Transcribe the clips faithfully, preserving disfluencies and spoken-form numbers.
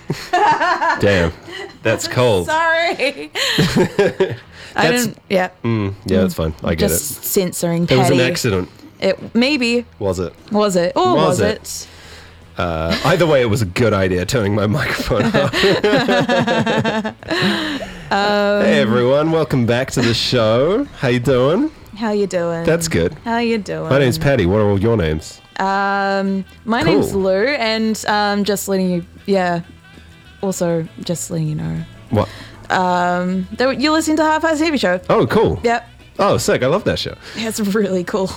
Damn, that's cold. Sorry. I didn't. Yeah. Mm, yeah, that's fine. I get Just it. censoring. It was Patty. an accident. It maybe Was it? was it or was, Was it? it? Uh, either way, it was a good idea turning my microphone off. Um, hey everyone, welcome back to the show. How you doing? How you doing? That's good. How you doing? My name's Patty. What are all your names? Um, my Cool. name's Lou, and um, just letting you, yeah. Also, just letting you know, What? um, that you're listening to Half Past T V Show. Oh, cool. Yep, Oh, sick. I love that show. it's really cool.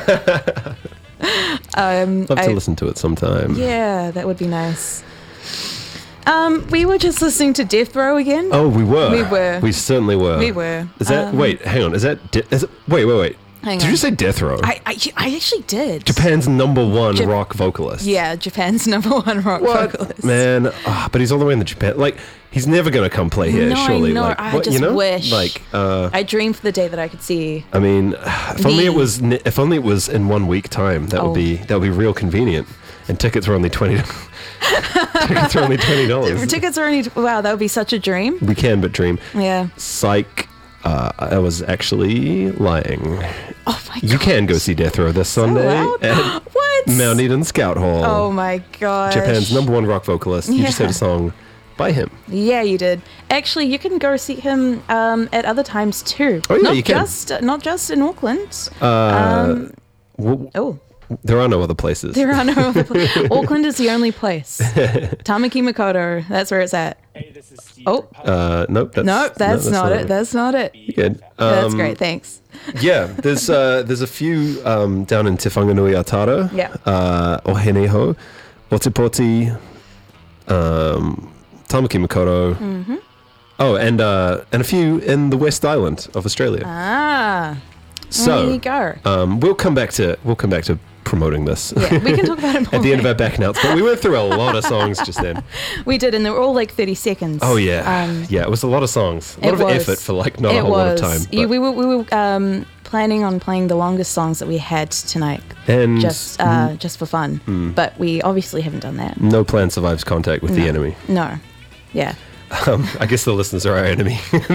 um, Love I- to listen to it sometime. Yeah, that would be nice. Um, we were just listening to Death Row again. Oh, we were. We were. We certainly were. We were. Is that? Um, wait, hang on. Is that? De- is it, wait, wait, wait. Hang Did on. you say Death Row? I, I, I actually did. Japan's number one Jap- rock vocalist. Yeah, Japan's number one rock What? vocalist. Man, ah, but he's all the way in the Japan. Like, he's never gonna come play here, No, I surely. know. Like, I what, just you know? wish. Like, uh, I dreamed for the day that I could see. I mean, if only it The- was, ni- if only it was in one week time, that Oh. would be that would be real convenient. And tickets were only twenty. tickets are only twenty dollars. Tickets are only wow. That would be such a dream. We can but dream. Yeah. Psych. Uh, I was actually lying. Oh my god. You can go see Death Row this Sunday loud. at What? Mount Eden Scout Hall. Oh my god. Japan's number one rock vocalist. You just Yeah. heard a song by him. Yeah, you did. Actually, you can go see him um, at other times too. Oh, yeah, not you can. just not just in Auckland. Uh, um, w- oh, there are no other places. there are no other pla- Auckland is the only place. Tamaki Makoto, that's where it's at. Hey, this is Steve. Oh, Uh, nope. That's, no, that's, no, not, it. That's not it. good. that's Um, great. Thanks. Yeah, there's uh, there's a few um, down in Te Whanganui Atara. Yeah. Uh, Oheneho, Otipoti, um, Tamaki Makoto. Mm-hmm. Oh, and uh, and a few in the West Island of Australia. Ah, so there you go. Um, we'll come back to we'll come back to promoting this Yeah, we can talk about it more. at the end of later. our back notes. But we went through a lot of songs just then. We did, and they were all like thirty seconds. Oh yeah, Um, yeah. It was a lot of songs, a lot it of was. effort for like not a it whole was. lot of time. Yeah, but- we were we were um, planning on playing the longest songs that we had tonight, and just uh, just for fun. But we obviously haven't done that. no plan survives contact with the No. enemy. No. Yeah. Um, I guess the listeners are our enemy.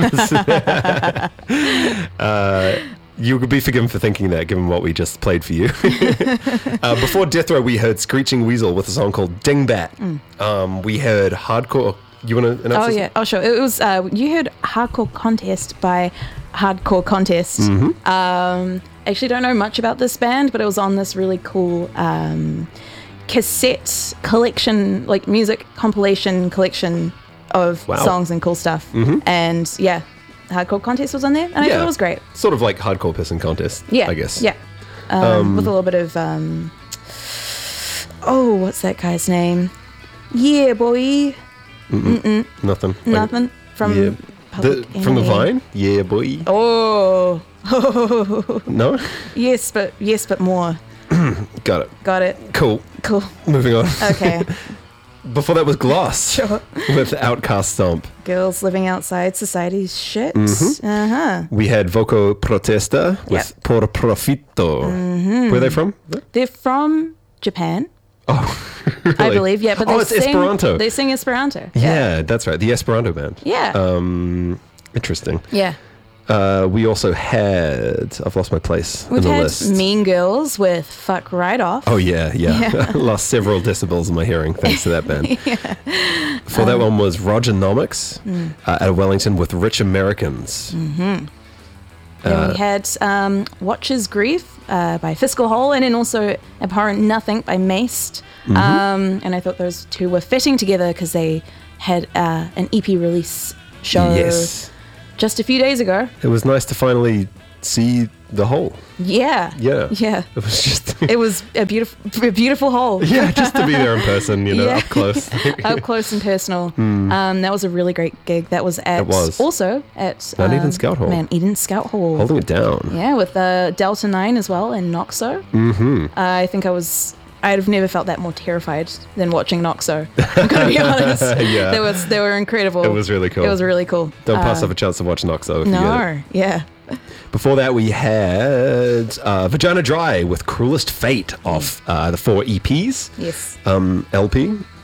uh, you could be forgiven for thinking that, given what we just played for you. uh, before Death Row, we heard Screeching Weasel with a song called Dingbat. Um, we heard Hardcore. You want to announce Oh this? yeah. Oh sure. It was. Uh, you heard "Hardcore Contest" by Hardcore Contest. Mm-hmm. Um, actually, don't know much about this band, but it was on this really cool um, cassette collection, like music compilation collection of Wow. songs and cool stuff. Mhm. And yeah, Hardcore Contest was on there, and I Yeah. thought it was great. Sort of like Hardcore Pissing Contest, Yeah. I guess. Yeah. Um, Um, with a little bit of um, oh, what's that guy's name? Yeah, boy. Mm-mm. Nothing. Like- Nothing from yeah. Public The, from the Enemy. Vine? Yeah, boy. Oh, No? yes, but yes, but more. Got it. Got it. Cool. Cool. Moving on. Okay. Before that was Gloss Sure. with Outcast Stomp. Girls living outside society's shit. Mhm. Uh huh. We had Voco Protesta with Yep. Por Profito. Mm-hmm. Where are they from? They're from Japan, Oh, I really? believe. Yeah, but Oh, they it's sing, Esperanto. They sing Esperanto. Yeah, that's right. The Esperanto band. Yeah. Um, interesting. Yeah. Uh, we also had. I've lost my place We've in the had list. Mean Girls with "Fuck Right Off." Oh yeah, yeah. Yeah. Lost several decibels in my hearing thanks to that band. Before Um, that one was Roger Nomics mm. uh, out of Wellington with Rich Americans. Mm-hmm. Then Uh, we had um, Watcher's Grief uh, by Fiscal Hole, and then also Abhorrent Nothing by Maced. Mhm. Um, and I thought those two were fitting together because they had uh, an E P release show Yes, just a few days ago. it was nice to finally see the whole. Yeah. Yeah, Yeah. it was just. It was a beautiful, a beautiful hole. Yeah, just to be there in person, you know, Yeah. up close. Up close and personal. Hmm. Um, that was a really great gig. That was at It was. also at Mount uh, Eden Scout Hall. Mount Eden Scout Hall. Holding it down. Yeah, with uh, Delta Nine as well and Noxo. Mm-hmm. Uh, I think I was. I'd have never felt that more terrified than watching Noxo. I'm gonna be honest. Yeah. They was they were incredible. It was really cool. It was really cool. Don't pass Uh, up a chance to watch Noxo if you get it. No, yeah. Before that, we had uh, Vagina Dry with Cruelest Fate off uh, the four E Ps. Yes. Um, L P.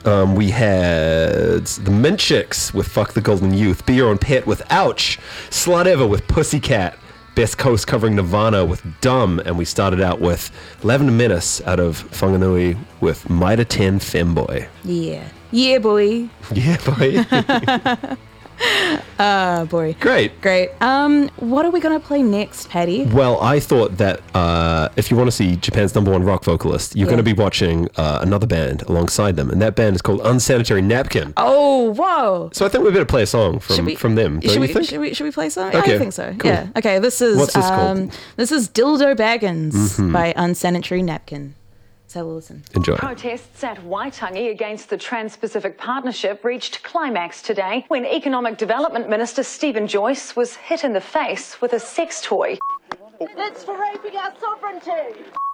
Um, we had the Mint Chicks with Fuck the Golden Youth, Be Your Own Pet with Ouch, Slut Ever with Pussycat, Best Coast covering Nirvana with Dumb, and we started out with Lavender Menace out of Whanganui with Mitre ten Femboy. Yeah. Yeah, boy. Yeah, boy. Ah, uh, boy. Great. Great. Um, what are we going to play next, Patty? Well, I thought that uh, if you want to see Japan's number one rock vocalist, you're Yeah. going to be watching uh, another band alongside them, and that band is called Unsanitary Napkin. Oh, whoa. So I think we better play a song from, we, from them. Don't should you we, think? Should we, should we play some? Okay, I think so. cool. Yeah. Okay, this is What's this um, called? this is Dildo Baggins Mm-hmm. by Unsanitary Napkin. So we'll listen. Enjoy. Protests at Waitangi against the Trans-Pacific Partnership reached climax today when Economic Development Minister Stephen Joyce was hit in the face with a sex toy. It's for raping our sovereignty.